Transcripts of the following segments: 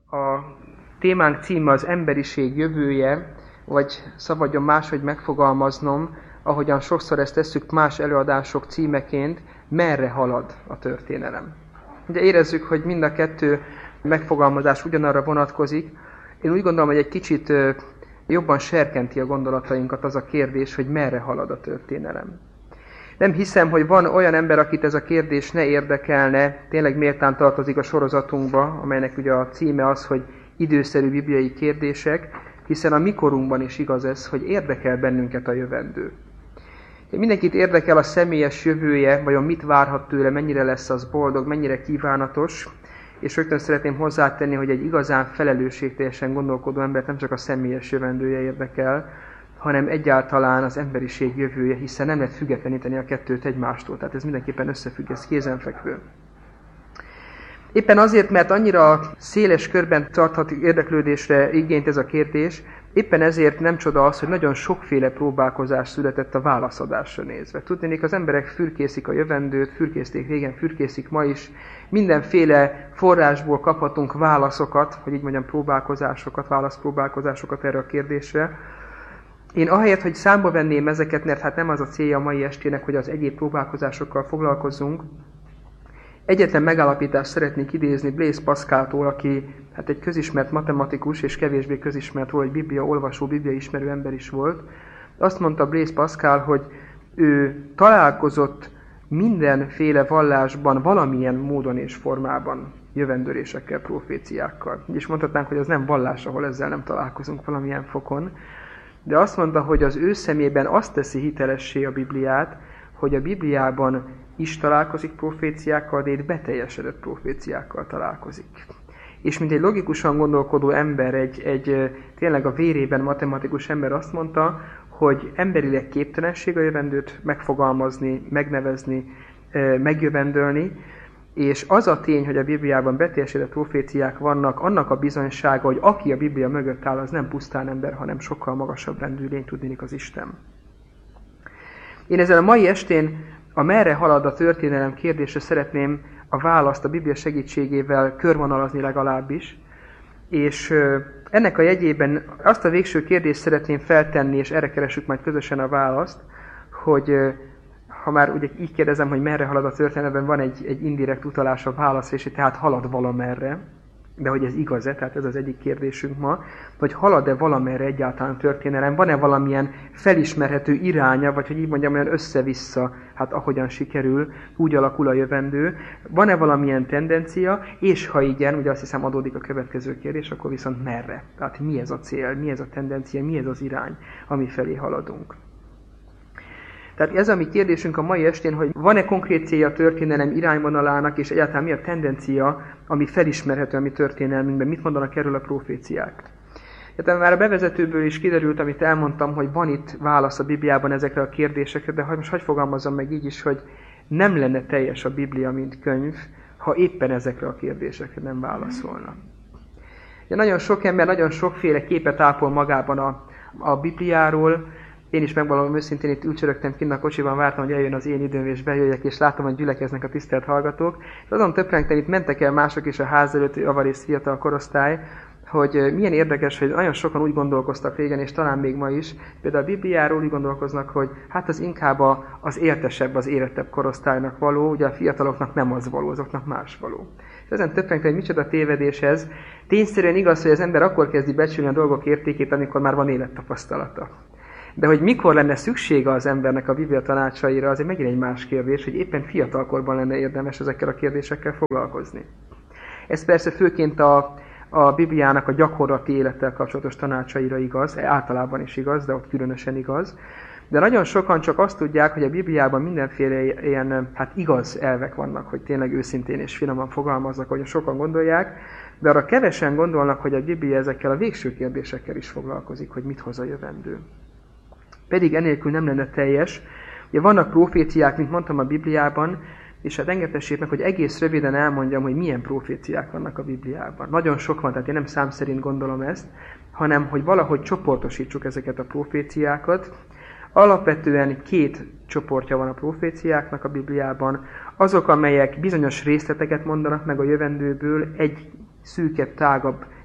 A témánk címe az emberiség jövője, vagy szabadjon máshogy megfogalmaznom, ahogyan sokszor ezt tesszük más előadások címeként, merre halad a történelem. Ugye érezzük, hogy mind a kettő megfogalmazás ugyanarra vonatkozik. Én úgy gondolom, hogy egy kicsit jobban serkenti a gondolatainkat az a kérdés, hogy merre halad a történelem. Nem hiszem, hogy van olyan ember, akit ez a kérdés ne érdekelne, tényleg méltán tartozik a sorozatunkba, amelynek ugye a címe az, hogy időszerű bibliai kérdések, hiszen a mi korunkban is igaz ez, hogy érdekel bennünket a jövendő. Mindenkit érdekel a személyes jövője, vajon mit várhat tőle, mennyire lesz az boldog, mennyire kívánatos, és rögtön szeretném hozzátenni, hogy egy igazán felelősségteljesen gondolkodó embert nem csak a személyes jövendője érdekel, hanem egyáltalán az emberiség jövője, hiszen nem lehet függetleníteni a kettőt egymástól. Tehát ez mindenképpen összefügg, ez kézenfekvő. Éppen azért, mert annyira széles körben tarthat érdeklődésre igényt ez a kérdés, éppen ezért nem csoda az, hogy nagyon sokféle próbálkozás született a válaszadásra nézve. Tudnék, az emberek fürkészik a jövendőt, fürkészték régen, fürkészik ma is. Mindenféle forrásból kaphatunk válaszokat, hogy így mondjam, válaszpróbálkozásokat erre a kérdésre. Én ahelyett, hogy számba venném ezeket, mert hát nem az a célja a mai estének, hogy az egyéb próbálkozásokkal foglalkozzunk, egyetlen megállapítást szeretnék idézni Blaise Pascaltól, aki hát egy közismert matematikus, és kevésbé közismert volt, egy bibliaolvasó, bibliaismerő ember is volt. Azt mondta Blaise Pascal, hogy ő találkozott mindenféle vallásban, valamilyen módon és formában jövendőlésekkel, proféciákkal. És mondhatnánk, hogy az nem vallás, ahol ezzel nem találkozunk valamilyen fokon. De azt mondta, hogy az ő szemében azt teszi hitelessé a Bibliát, hogy a Bibliában is találkozik proféciákkal, de itt beteljesedett proféciákkal találkozik. És mint egy logikusan gondolkodó ember, egy tényleg a vérében matematikus ember azt mondta, hogy emberileg képtelenség a jövendőt megfogalmazni, megnevezni, megjövendölni, és az a tény, hogy a Bibliában beteljesedett proféciák vannak, annak a bizonysága, hogy aki a Biblia mögött áll, az nem pusztán ember, hanem sokkal magasabb rendű lény, tudnék az Isten. Én ezen a mai estén a merre halad a történelem kérdésre szeretném a választ a Biblia segítségével körvonalazni legalábbis, és ennek a jegyében azt a végső kérdést szeretném feltenni, és erre keresünk majd közösen a választ, hogy ha már ugye így kérdezem, hogy merre halad a történelemben, van egy indirekt utalás a válaszra, és tehát halad valamerre, de hogy ez igaz-e, tehát ez az egyik kérdésünk ma, hogy halad-e valamerre egyáltalán a történelem, van-e valamilyen felismerhető iránya, vagy hogy így mondjam, olyan össze-vissza, hát ahogyan sikerül, úgy alakul a jövendő, van-e valamilyen tendencia, és ha igen, ugye azt hiszem adódik a következő kérdés, akkor viszont merre? Tehát mi ez a cél, mi ez a tendencia, mi ez az irány, ami felé haladunk. Tehát ez a mi kérdésünk a mai estén, hogy van-e konkrét célja a történelem irányvonalának, és egyáltalán mi a tendencia, ami felismerhető a mi történelmünkben, mit mondanak erről a proféciák. Tehát már a bevezetőből is kiderült, amit elmondtam, hogy van itt válasz a Bibliában ezekre a kérdésekre, de most hadd fogalmazzam meg így is, hogy nem lenne teljes a Biblia, mint könyv, ha éppen ezekre a kérdésekre nem válaszolna. De nagyon sok ember, nagyon sokféle képet ápol magában a Bibliáról. Én is megvallom őszintén, itt ülcsörögtem kint a kocsiban, vártam, hogy eljön az én időm, és bejöjjek, és látom, hogy gyülekeznek a tisztelt hallgatók. És azon töprengtem, itt mentek el mások is a ház előtt, avarész fiatal korosztály, hogy milyen érdekes, hogy nagyon sokan úgy gondolkoztak régen, és talán még ma is, például a Bibliáról úgy gondolkoznak, hogy hát az inkább az éltesebb, az érettebb korosztálynak való, ugye a fiataloknak nem az való, azoknak más való. És ezen töprengtem, hogy micsoda tévedés ez. Tényszerűen igaz, hogy az ember akkor kezdi becsülni a dolgok értékét, amikor már van élettapasztalata. De hogy mikor lenne szüksége az embernek a Biblia tanácsaira, az megint egy más kérdés, hogy éppen fiatalkorban lenne érdemes ezekkel a kérdésekkel foglalkozni. Ez persze főként a Bibliának a gyakorlati élettel kapcsolatos tanácsaira igaz, általában is igaz, de ott különösen igaz. De nagyon sokan csak azt tudják, hogy a Bibliában mindenféle ilyen igaz elvek vannak, hogy tényleg őszintén és finoman fogalmaznak, hogy sokan gondolják, de arra kevesen gondolnak, hogy a Biblia ezekkel a végső kérdésekkel is foglalkozik, hogy mit hoz a jövendő. Pedig enélkül nem lenne teljes. Ugye vannak proféciák, mint mondtam a Bibliában, és hát engedhessék meg, hogy egész röviden elmondjam, hogy milyen proféciák vannak a Bibliában. Nagyon sok van, tehát én nem szám szerint gondolom ezt, hanem hogy valahogy csoportosítsuk ezeket a proféciákat. Alapvetően két csoportja van a proféciáknak a Bibliában. Azok, amelyek bizonyos részleteket mondanak meg a jövendőből, egy szűkebb, tágabb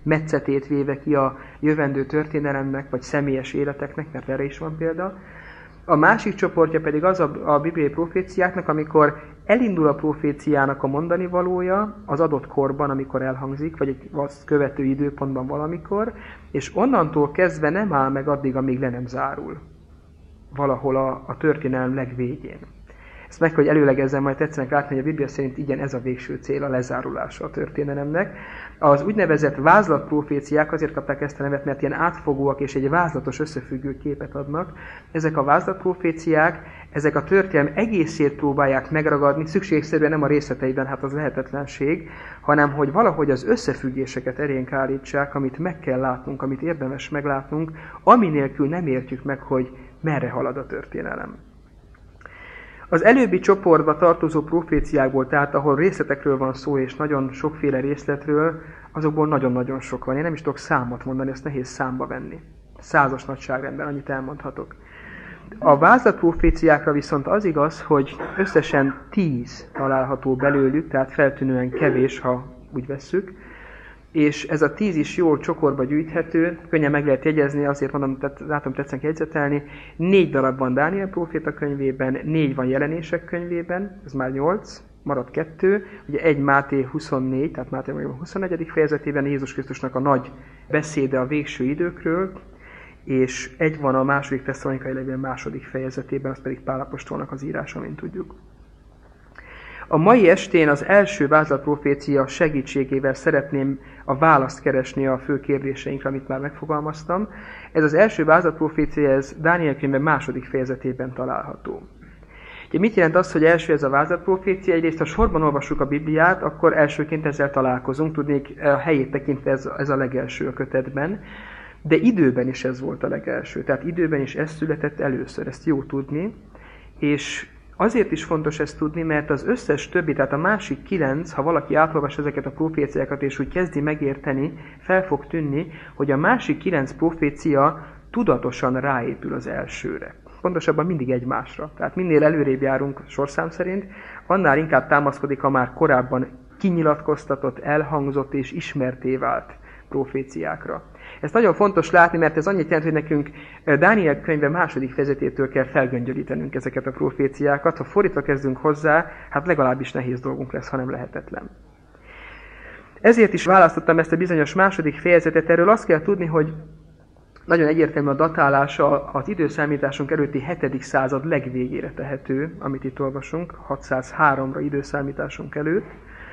metszetét véve ki a jövendő történelemnek, vagy személyes életeknek, mert erre is van példa. A másik csoportja pedig az a bibliai proféciáknak, amikor elindul a proféciának a mondani valója az adott korban, amikor elhangzik, vagy egy azt követő időpontban valamikor, és onnantól kezdve nem áll meg addig, amíg le nem zárul. Valahol a történelem legvégén. Ezt meg, hogy előlegezzem, majd tetszenek látni, hogy a Biblia szerint igen, ez a végső cél, a lezárulása a történelemnek. Az úgynevezett vázlatproféciák azért kapták ezt a nevet, mert ilyen átfogóak és egy vázlatos összefüggő képet adnak. Ezek a vázlatproféciák, ezek a történelem egészét próbálják megragadni, szükségszerűen nem a részleteiben, hát az lehetetlenség, hanem hogy valahogy az összefüggéseket elénk állítsák, amit meg kell látnunk, amit érdemes meglátnunk, ami nélkül nem értjük meg, hogy merre halad a történelem. Az előbbi csoportba tartozó proféciákból, tehát ahol részletekről van szó, és nagyon sokféle részletről, azokból nagyon-nagyon sok van. Én nem is tudok számot mondani, ezt nehéz számba venni. 100-as nagyságrendben annyit elmondhatok. A vázlatproféciákra viszont az igaz, hogy összesen 10 található belőlük, tehát feltűnően kevés, ha úgy vesszük, és ez a 10 is jól csokorba gyűjthető, könnyen meg lehet jegyezni, azért mondom, látom tetszenek jegyzetelni. 4 darab van Dániel próféta könyvében, 4 van Jelenések könyvében, ez már 8, marad 2, ugye 1 Máté 24, tehát Máté 24. fejezetében Jézus Krisztusnak a nagy beszéde a végső időkről, és 1 van a második Tesszalonikai levél második fejezetében, az pedig Pál apostolnak az írása, mint tudjuk. A mai estén az első vázlatprofécia segítségével szeretném a választ keresni a fő kérdéseinkre, amit már megfogalmaztam. Ez az első vázlatprofécia, ez Dániel könyve második fejezetében található. Ugye mit jelent az, hogy első ez a vázlatprofécia? Egyrészt, ha sorban olvassuk a Bibliát, akkor elsőként ezzel találkozunk. Tudnék, a helyét tekintve ez a legelső a kötetben. De időben is ez volt a legelső. Tehát időben is ez született először. Ezt jó tudni. És azért is fontos ezt tudni, mert az összes többi, tehát a másik 9, ha valaki átolvas ezeket a proféciákat, és úgy kezdi megérteni, fel fog tűnni, hogy a másik 9 profécia tudatosan ráépül az elsőre. Pontosabban mindig egymásra. Tehát minél előrébb járunk sorszám szerint, annál inkább támaszkodik a már korábban kinyilatkoztatott, elhangzott és ismerté vált proféciákra. Ez nagyon fontos látni, mert ez annyit jelent, hogy nekünk Dániel könyve második fejezetétől kell felgöngyölítenünk ezeket a proféciákat. Ha fordítva kezdünk hozzá, hát legalábbis nehéz dolgunk lesz, hanem lehetetlen. Ezért is választottam ezt a bizonyos második fejezetet. Erről azt kell tudni, hogy nagyon egyértelmű a datálása, az időszámításunk előtti 7. század legvégére tehető, amit itt olvasunk, 603-ra időszámításunk előtt.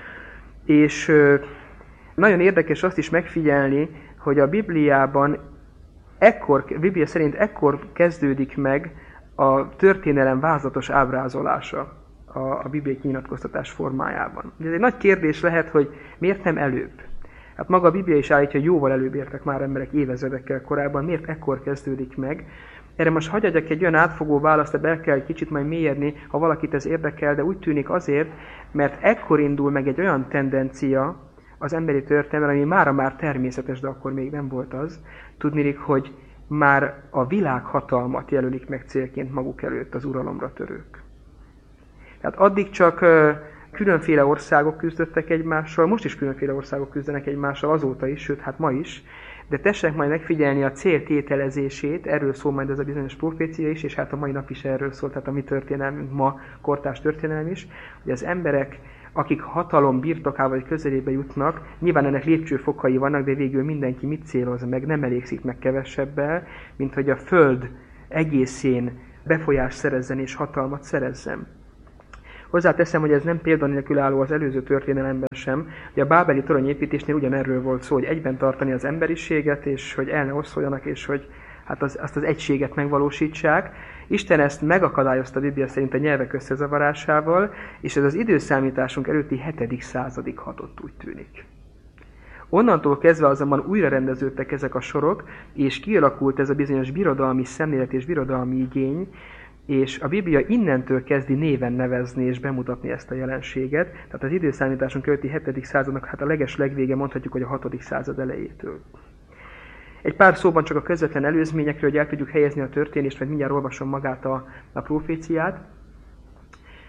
És nagyon érdekes azt is megfigyelni, hogy a Bibliában Biblia szerint ekkor kezdődik meg a történelem vázlatos ábrázolása a bibliai kinyilatkoztatás formájában. Ez egy nagy kérdés lehet, hogy miért nem előbb? Hát maga a Biblia is állítja, hogy jóval előbb értek már emberek évezredekkel korábban, miért ekkor kezdődik meg? Erre most hadd adjak egy olyan átfogó választ, de be kell egy kicsit majd mélyedni, ha valakit ez érdekel, de úgy tűnik azért, mert ekkor indul meg egy olyan tendencia az emberi történelemben, ami mára már természetes, de akkor még nem volt az. Tudniillik, hogy már a világhatalmat jelölik meg célként maguk előtt az uralomra törők. Tehát addig csak különféle országok küzdöttek egymással, most is különféle országok küzdenek egymással, azóta is, sőt, hát ma is, de tessenek majd megfigyelni a cél tételezését, erről szól majd ez a bizonyos profécia is, és hát a mai nap is erről szól, tehát a mi történelmünk ma kortárs történelem is, hogy az emberek, akik hatalom birtokába vagy közelébe jutnak, nyilván ennek lépcsőfokai vannak, de végül mindenki mit céloz meg, nem elégszik meg kevesebbel, mint hogy a föld egészén befolyást szerezzen és hatalmat szerezzen. Hozzáteszem, hogy ez nem példanélkül álló az előző történelemben sem, hogy a bábeli toronyépítésnél ugyanerről volt szó, hogy egyben tartani az emberiséget, és hogy el ne oszoljanak, és hogy hát azt az egységet megvalósítsák. Isten ezt megakadályozta a Biblia szerint a nyelvek összezavarásával, és ez az időszámításunk előtti 7. századig hatott, úgy tűnik. Onnantól kezdve azonban újra rendeződtek ezek a sorok, és kialakult ez a bizonyos birodalmi szemlélet és birodalmi igény, és a Biblia innentől kezdi néven nevezni és bemutatni ezt a jelenséget. Tehát az időszámításunk előtti 7. századnak hát a legvége mondhatjuk, hogy a 6. század elejétől. Egy pár szóban csak a közvetlen előzményekről, hogy el tudjuk helyezni a történést, vagy mindjárt olvasom magát a proféciát.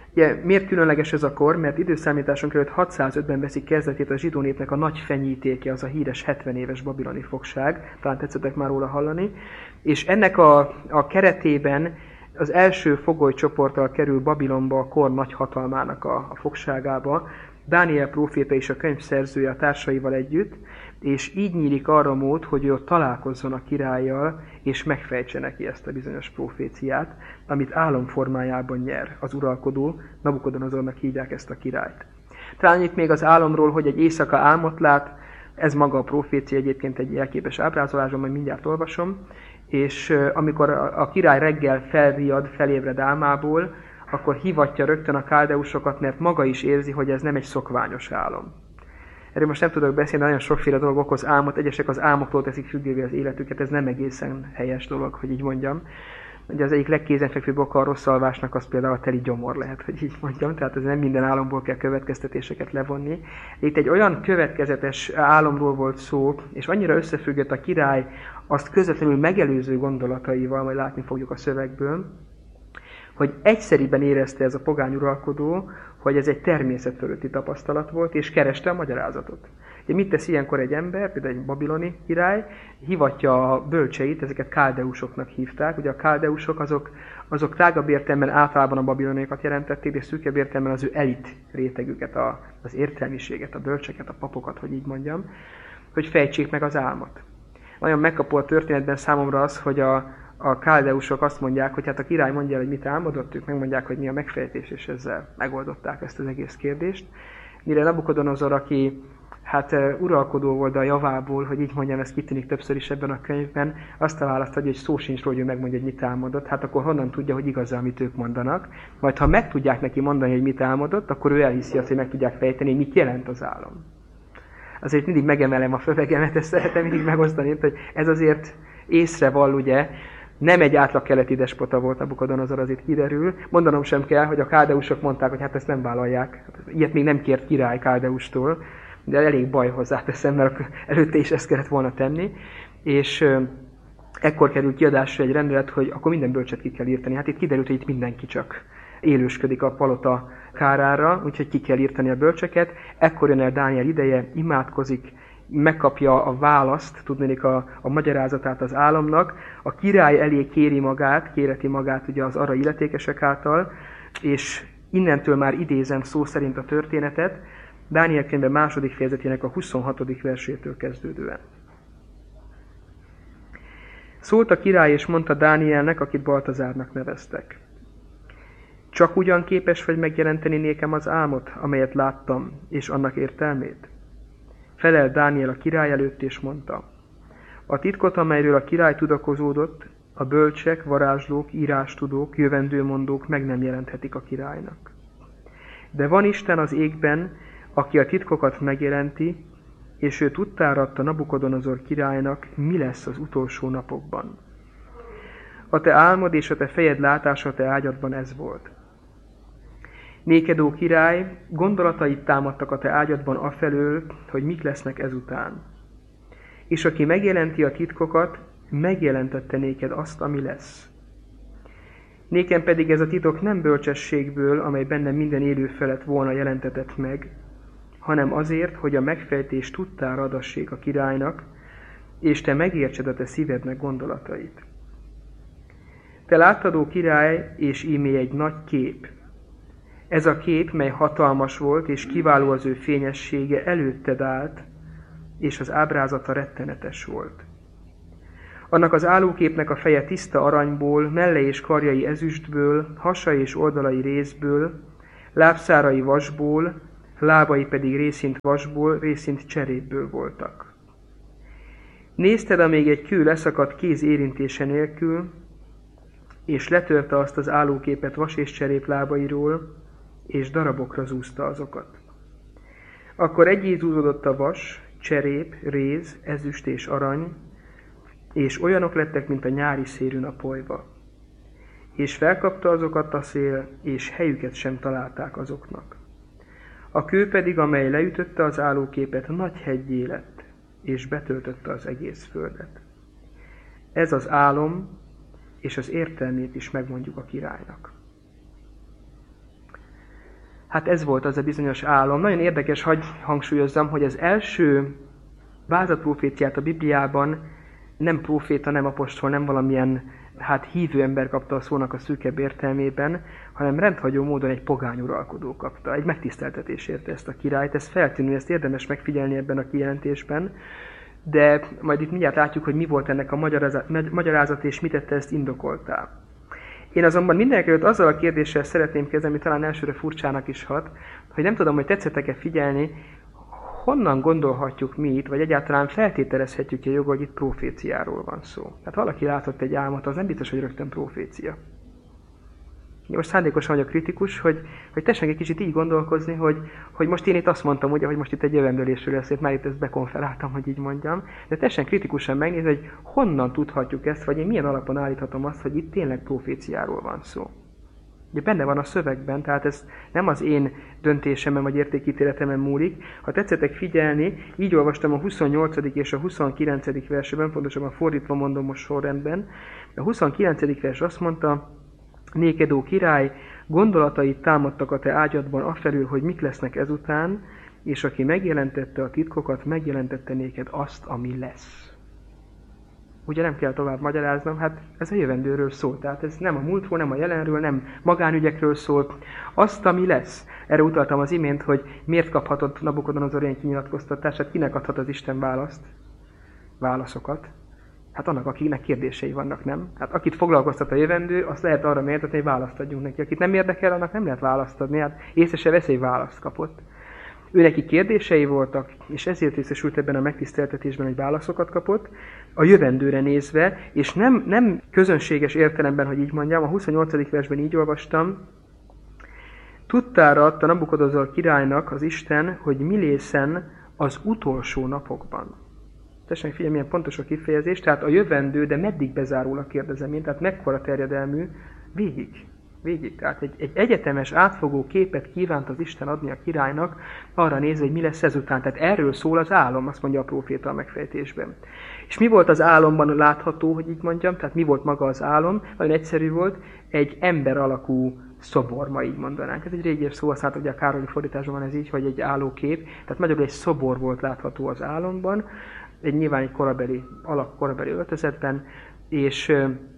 Ugye, miért különleges ez a kor? Mert időszámításunk előtt 605-ben veszik kezdetét a zsidó népnek a nagy fenyítéke, az a híres 70 éves babiloni fogság, talán tetszettek már róla hallani, és ennek a keretében az első fogolycsoporttal kerül Babilonba a kor nagy hatalmának a fogságába, Dániel próféta és a könyv szerzője a társaival együtt, és így nyílik arra mód, hogy ő ott találkozzon a királlyal, és megfejtse neki ezt a bizonyos proféciát, amit álom formájában nyer az uralkodó, Nabukodonozornak hívják ezt a királyt. Talán itt még az álomról, hogy egy éjszaka álmot lát, ez maga a profécia egyébként egy jelképes ábrázolásban, majd mindjárt olvasom, és amikor a király reggel felriad, felébred álmából, akkor hivatja rögtön a káldeusokat, mert maga is érzi, hogy ez nem egy szokványos álom. Erről most nem tudok beszélni, nagyon sokféle dolog okoz álmot, egyesek az álmoktól teszik függővé az életüket, ez nem egészen helyes dolog, hogy így mondjam. Ugye az egyik legkézenfekvőbb oka a rossz alvásnak az például a teli gyomor lehet, hogy így mondjam, tehát ez nem minden álomból kell következtetéseket levonni. Itt egy olyan következetes álomról volt szó, és annyira összefüggött a király azt közvetlenül megelőző gondolataival, majd látni fogjuk a szövegből, hogy egyszeriben érezte ez a pogány uralkodó, hogy ez egy természet fölötti tapasztalat volt, és kereste a magyarázatot. Ugye mit tesz ilyenkor egy ember, például egy babiloni király, hivatja a bölcseit, ezeket káldeusoknak hívták. Ugye a káldeusok azok tágabb értelemben általában a babiloniakat jelentették, és szűkebb értelemben az ő elit rétegüket, az értelmiséget, a bölcseket, a papokat, hogy így mondjam, hogy fejtsék meg az álmot. Nagyon megkapó a történetben számomra az, hogy a káldeusok azt mondják, hogy hát a király mondja el, hogy mit álmodott, ők megmondják, hogy mi a megfejtés, és ezzel megoldották ezt az egész kérdést. Mire Nabukodonozor, aki uralkodó volt a javából, hogy így mondjam, ez kitűnik többször is ebben a könyvben, azt a választ adja, hogy szó sincs róla, hogy ő megmondja, hogy mit álmodott, hát akkor honnan tudja, hogy igaz, amit ők mondanak. Majd ha meg tudják neki mondani, hogy mit álmodott, akkor ő elhiszi azt, hogy meg tudják fejteni, hogy mit jelent az álom. Azért mindig megemelem a fövegemet, ezt szeretem mindig megosztani, hogy ez azért észreval, ugye, nem egy átlag keleti despota volt Nabukodonozor, azért kiderül. Mondanom sem kell, hogy a káldeusok mondták, hogy hát ezt nem vállalják. Ilyet még nem kért király káldeustól, de elég baj hozzáteszem, mert előtte is ezt kellett volna tenni. És ekkor került kiadásra egy rendelet, hogy akkor minden bölcset ki kell írtani. Hát itt kiderült, hogy itt mindenki csak élősködik a palota kárára, úgyhogy ki kell írtani a bölcseket. Ekkor jön el Dániel ideje, imádkozik, megkapja a választ, tudnék a magyarázatát az álomnak, a király elé kéreti magát ugye az arra illetékesek által, és innentől már idézem szó szerint a történetet, Dániel könyve 2. fejezetének a 26. versétől kezdődően. Szólt a király és mondta Dánielnek, akit Baltazárnak neveztek. Csak ugyan képes vagy megjelenteni nékem az álmot, amelyet láttam, és annak értelmét? Felelt Dániel a király előtt, és mondta: a titkot, amelyről a király tudakozódott, a bölcsek, varázslók, írástudók, jövendőmondók meg nem jelenthetik a királynak. De van Isten az égben, aki a titkokat megjelenti, és ő tudtára adta Nabukodonozor királynak, mi lesz az utolsó napokban. A te álmod és a te fejed látása a te ágyadban ez volt. Néked, ó király, gondolatait támadtak a te ágyadban afelől, hogy mik lesznek ezután. És aki megjelenti a titkokat, megjelentette néked azt, ami lesz. Nékem pedig ez a titok nem bölcsességből, amely bennem minden élő felett volna jelentetett meg, hanem azért, hogy a megfejtés tudtára adassék a királynak, és te megértsed a te szívednek gondolatait. Te láttad, ó király, és íme egy nagy kép. Ez a kép, mely hatalmas volt, és kiváló az ő fényessége, előtted állt, és az ábrázata rettenetes volt. Annak az állóképnek a feje tiszta aranyból, melle és karjai ezüstből, hasa és oldalai rézből, lábszárai vasból, lábai pedig részint vasból, részint cserépből voltak. Nézted, amíg egy kő leszakadt kéz érintése nélkül, és letörte azt az állóképet vas és cserép lábairól, és darabokra zúzta azokat. Akkor egyé zúzódott a vas, cserép, réz, ezüst és arany, és olyanok lettek, mint a nyári szélű napolyva. És felkapta azokat a szél, és helyüket sem találták azoknak. A kő pedig, amely leütötte az állóképet, nagy heggyé lett, és betöltötte az egész földet. Ez az álom, és az értelmét is megmondjuk a királynak. Hát ez volt az a bizonyos álom. Nagyon érdekes, hagy hangsúlyozzam, hogy az első vázatproféciát a Bibliában nem próféta, nem apostol, nem valamilyen hívő ember kapta a szónak a szűkebb értelmében, hanem rendhagyó módon egy pogány uralkodó kapta. Egy megtiszteltetés érte ezt a királyt. Ez feltűnő, ezt érdemes megfigyelni ebben a kijelentésben. De majd itt mindjárt látjuk, hogy mi volt ennek a magyarázat és mit tette ezt indokoltá. Én azonban mindenekelőtt azzal a kérdéssel szeretném kezdeni, ami talán elsőre furcsának is hat, hogy nem tudom, hogy tetszettek-e figyelni, honnan gondolhatjuk mi itt, vagy egyáltalán feltételezhetjük a joga, hogy itt proféciáról van szó. Tehát valaki látott egy álmot, az nem biztos, hogy rögtön profécia. Most szándékosan vagyok kritikus, hogy tessenek egy kicsit így gondolkozni, hogy most én itt azt mondtam, ugye, hogy most itt egy jövendőlésről lesz, már itt ezt bekonferáltam, hogy így mondjam, de tessen kritikusan megnézni, hogy honnan tudhatjuk ezt, vagy én milyen alapon állíthatom azt, hogy itt tényleg proféciáról van szó. Ugye benne van a szövegben, tehát ez nem az én döntésemen vagy értékítéletemen múlik. Ha tetszettek figyelni, így olvastam a 28. és a 29. versben, pontosabban fordítva mondom most sorrendben. A 29. vers azt mondta, néked, ó király, gondolatait támadtak a te ágyadban afelől, hogy mik lesznek ezután, és aki megjelentette a titkokat, megjelentette néked azt, ami lesz. Ugye nem kell tovább magyaráznom, hát ez a jövendőről szól. Tehát ez nem a múltról, nem a jelenről, nem magánügyekről szól. Azt, ami lesz. Erre utaltam az imént, hogy miért kaphatott Nabukodonozor ilyen kinyilatkoztatását, kinek adhat az Isten válaszokat. Hát annak, akiknek kérdései vannak, nem? Hát akit foglalkoztat a jövendő, azt lehet arra méltatni, hogy választ adjunk neki. Akit nem érdekel, annak nem lehet választ adni. Hát észre se vesz, egy választ kapott. Ő neki kérdései voltak, és ezért részesült ebben a megtiszteltetésben, hogy válaszokat kapott, a jövendőre nézve, és nem közönséges értelemben, hogy így mondjam, a 28. versben így olvastam, tudtára adta Nabukodonozor királynak az Isten, hogy mi lészen az utolsó napokban. Tessék figyelj, milyen pontos a kifejezés, tehát a jövendő, de meddig bezárul, kérdezem én, tehát mekkora terjedelmű, végig. Tehát egy egyetemes, átfogó képet kívánt az Isten adni a királynak, arra nézve, hogy mi lesz ezután. Tehát erről szól az álom, azt mondja a próféta a megfejtésben. És mi volt az álomban látható, hogy így mondjam, tehát mi volt maga az álom? Nagyon egyszerű volt, egy ember alakú szobor, ma így mondanánk. Ez egy régies szó, azt látod, hogy a Károlyi fordításban van ez így, vagy egy állókép. Tehát magyarul egy szobor volt látható az álomban, nyilván egy korabeli öltözetben, és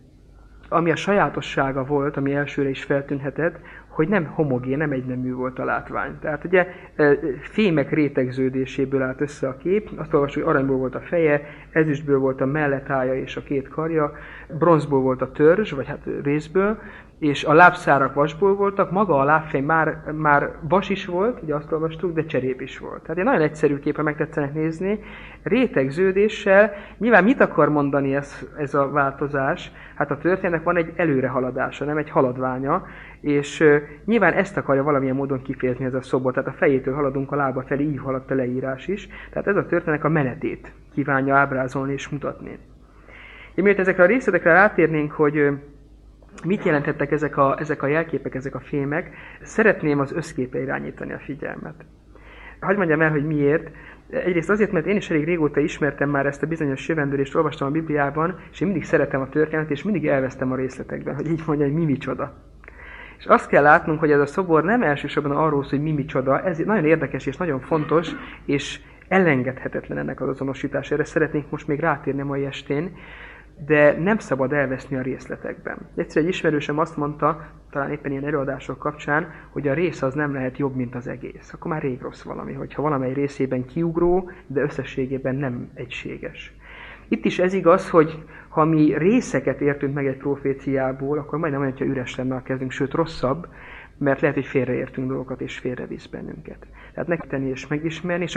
ami a sajátossága volt, ami elsőre is feltűnhetett, hogy nem homogén, nem egynemű volt a látvány. Tehát ugye fémek rétegződéséből állt össze a kép, azt olvasjuk, hogy aranyból volt a feje, ezüstből volt a melletája és a két karja, bronzból volt a törzs, vagy hát részből, és a lábszárak vasból voltak, maga a lábfej már vas is volt, ugye azt olvastuk, de cserép is volt. Tehát egy nagyon egyszerű kép, ha meg tetszenek nézni, rétegződéssel, nyilván mit akar mondani ez a változás? Hát a történetnek van egy előrehaladása, nem egy haladványa, és nyilván ezt akarja valamilyen módon kifejezni ez a szobor, tehát a fejétől haladunk a lába felé, így haladt a leírás is, tehát ez a történetnek a menetét kívánja ábrázolni és mutatni. Mielőtt ezekre a részletekre rátérnénk, hogy mit jelentettek ezek a jelképek, ezek a fémek, szeretném az összképe irányítani a figyelmet. Hadd mondjam el, hogy miért. Egyrészt azért, mert én is elég régóta ismertem már ezt a bizonyos jövendőlést, olvastam a Bibliában, és én mindig szeretem a történetet, és mindig elvesztem a részletekben, hogy így mondja, hogy mi micsoda. És azt kell látnunk, hogy ez a szobor nem elsősorban arról szól, hogy mi micsoda, ez nagyon érdekes és nagyon fontos, és elengedhetetlen ennek az azonosítása. Erre szeretnénk most még rátérni a mai estén, de nem szabad elveszni a részletekben. Egyszer egy ismerősöm azt mondta, talán éppen ilyen előadások kapcsán, hogy a rész az nem lehet jobb, mint az egész. Akkor már rég rossz valami, hogyha valamely részében kiugró, de összességében nem egységes. Itt is ez igaz, hogy ha mi részeket értünk meg egy proféciából, akkor majdnem olyan, hogyha üres lenne a kezünk, sőt rosszabb, mert lehet, hogy félreértünk dolgokat, és félrevisz bennünket. Tehát megtenni és megismerni, és